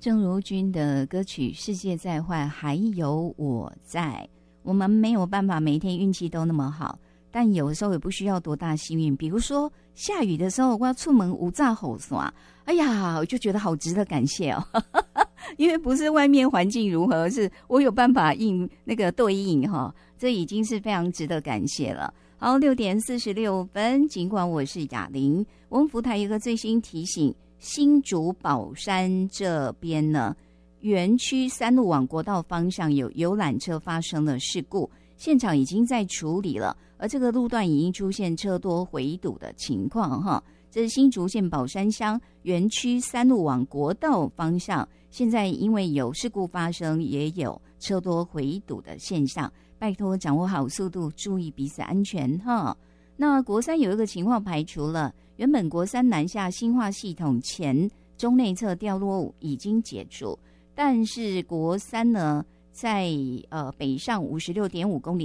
郑如君的歌曲《世界再坏还有我在》，我们没有办法每一天运气都那么好，但有时候也不需要多大幸运。比如说下雨的时候，我要出门无炸吼耍，哎呀，我就觉得好值得感谢哦，因为不是外面环境如何，是我有办法对应哈，这已经是非常值得感谢了。好，6:46，尽管我是雅玲，我们福台有一个最新提醒。新竹宝山这边呢，园区3路往国道方向有游览车发生了事故，现场已经在处理了，而这个路段已经出现车多回堵的情况哈。这是新竹县宝山乡园区3路往国道方向，现在因为有事故发生，也有车多回堵的现象，拜托掌握好速度，注意彼此安全哈。那国三有一个情况排除了，原本国三南下新化系统前中内侧掉落物已经解除，但是国三呢，在北上56.5公里